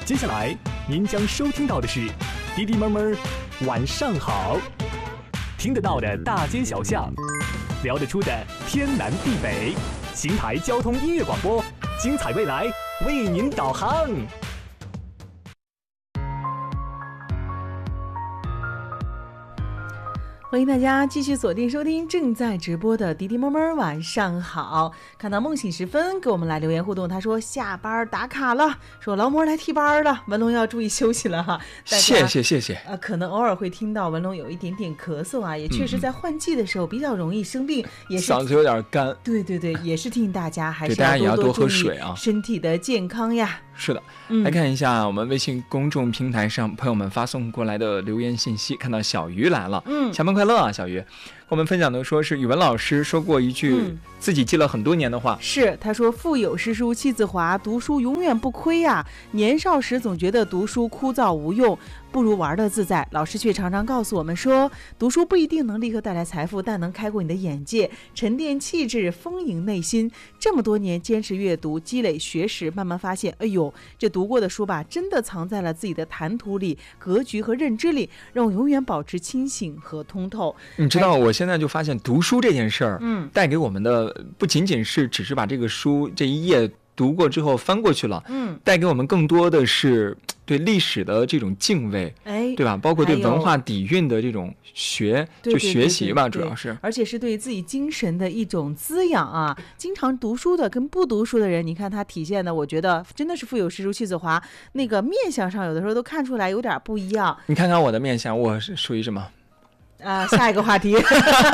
接下来您将收听到的是滴滴妹妹晚上好，听得到的大街小巷，聊得出的天南地北，邢台交通音乐广播，精彩未来为您导航。 欢迎大家继续锁定收听正在直播的滴滴摸摸晚上好。看到梦醒时分给我们来留言互动，他说下班打卡了，说劳模来替班了，文龙要注意休息了哈。 谢谢。 可能偶尔会听到文龙有一点点咳嗽啊，也确实在换季的时候比较容易生病，也是嗓子有点干。 对，也是提醒大家还是大家也要多喝水啊， 身体的健康呀。 是的，来看一下我们微信公众平台上朋友们发送过来的留言信息。看到小鱼来了，下班快乐啊，小鱼。我们分享的说是语文老师说过一句自己记了很多年的话， 是他说腹有诗书气自华，读书永远不亏呀。年少时总觉得读书枯燥无用，不如玩得自在，老师却常常告诉我们说，读书不一定能立刻带来财富，但能开阔你的眼界，沉淀气质，丰盈内心。这么多年坚持阅读，积累学识，慢慢发现，哎呦，这读过的书吧，真的藏在了自己的谈吐里、格局和认知里，让我永远保持清醒和通透。 你知道我现在就发现读书这件事儿，带给我们的不仅仅是只是把这个书这一页读过之后翻过去了，带给我们更多的是对历史的这种敬畏，对吧？包括对文化底蕴的这种学习吧，主要是， 而且是对自己精神的一种滋养啊。经常读书的跟不读书的人，你看他体现的，我觉得真的是腹有诗书气自华，那个面相上有的时候都看出来有点不一样。 你看看我的面相，我是属于什么？ 下一个话题。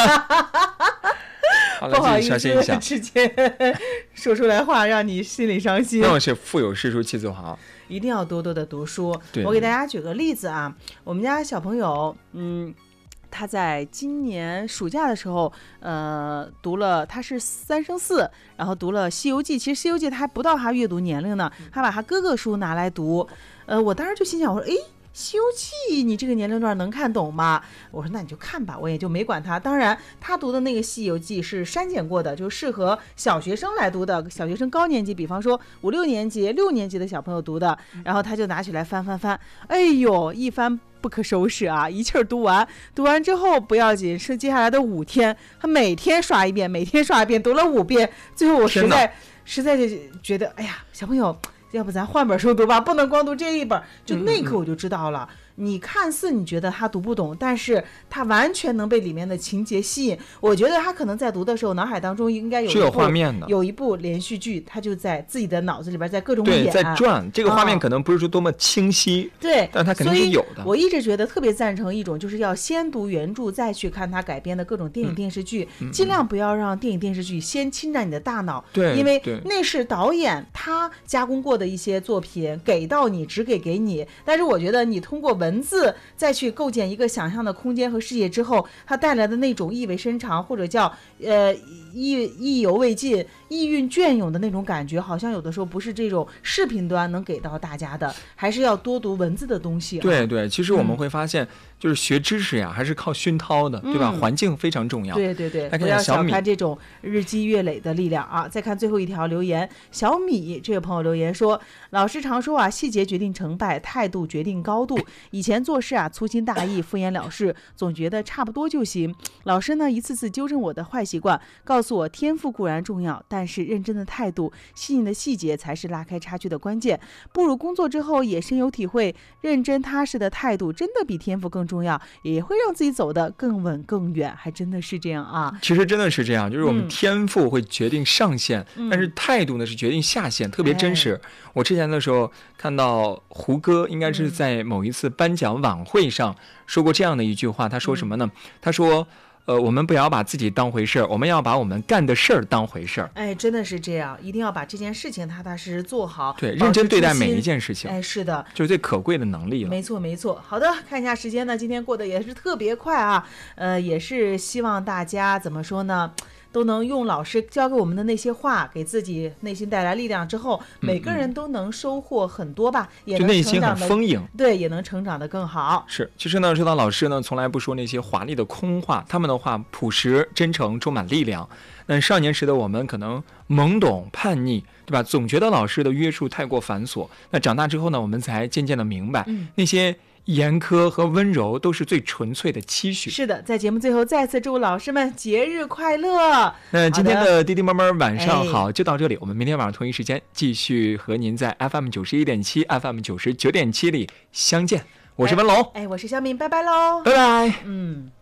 好不好意思， 直接说出来话让你心里伤心。 那我是腹有诗书气自华，一定要多多的读书。 对， 我给大家举个例子啊，我们家小朋友，他在今年暑假的时候，读了，他是3升4，然后读了《西游记》。其实《西游记》他还不到他阅读年龄呢，他把他哥哥书拿来读。我当时就心想，我说，西游记你这个年龄段能看懂吗？我说那你就看吧，我也就没管他。当然他读的那个西游记是删减过的，就适合小学生来读的，小学生高年级，比方说5、6年级、6年级的小朋友读的。然后他就拿起来翻，哎呦，一翻不可收拾啊，一气儿读完之后不要紧，是接下来的5天他每天刷一遍，读了5遍。最后我实在就觉得，哎呀，小朋友要不咱换本书读吧，不能光读这一本。就那一刻我就知道了，你看似你觉得他读不懂，但是他完全能被里面的情节吸引。我觉得他可能在读的时候脑海当中应该有画面的， 有一部连续剧，他就在自己的脑子里边在各种演， 在转。这个画面可能不是说多么清晰， 对， 但他肯定是有的。 我一直觉得特别赞成一种，就是要先读原著再去看他改编的各种电影电视剧，尽量不要让电影电视剧先侵占你的大脑， 对， 因为那是导演他加工过的一些作品给到你，只给你。但是我觉得你通过文字再去构建一个想象的空间和世界之后，它带来的那种意味深长，或者叫意犹未尽、意蕴隽永的那种感觉，好像有的时候不是这种视频端能给到大家的，还是要多读文字的东西。 对，其实我们会发现，就是学知识呀，还是靠熏陶的，对吧？环境非常重要。 对，不要小看这种日积月累的力量啊！再看最后一条留言，小米这位朋友留言说，老师常说啊，细节决定成败，态度决定高度。以前做事啊，粗心大意、敷衍了事，总觉得差不多就行。老师呢，一次次纠正我的坏习惯，告诉我天赋固然重要，但是认真的态度、细腻的细节才是拉开差距的关键。步入工作之后，也深有体会，认真踏实的态度真的比天赋更重要，也会让自己走得更稳更远，还真的是这样啊。 其实真的是这样，就是我们天赋会决定上限，但是态度呢是决定下限，特别真实。我之前的时候看到胡歌应该是在某一次颁奖晚会上说过这样的一句话，他说什么呢？他说我们不要把自己当回事儿，我们要把我们干的事儿当回事儿。 真的是这样，一定要把这件事情踏踏实实做好， 对，认真对待每一件事情。 是的， 就是最可贵的能力了。 没错。好的，看一下时间呢，今天过得也是特别快啊。也是希望大家怎么说呢？ 都能用老师教给我们的那些话，给自己内心带来力量之后，每个人都能收获很多吧，也能内心很丰盈， 对，也能成长得更好。 是，其实呢，说到老师呢，从来不说那些华丽的空话，他们的话朴实、真诚，充满力量。那少年时的我们可能懵懂叛逆，对吧？总觉得老师的约束太过繁琐。那长大之后呢，我们才渐渐的明白，那些严苛和温柔都是最纯粹的期许。 是的，在节目最后再次祝老师们节日快乐。 那今天的滴滴妈妈晚上好就到这里，我们明天晚上同一时间继续和您在 FM 91.7 FM 99.7里相见。我是文龙， 我是小敏，拜拜喽， 拜拜。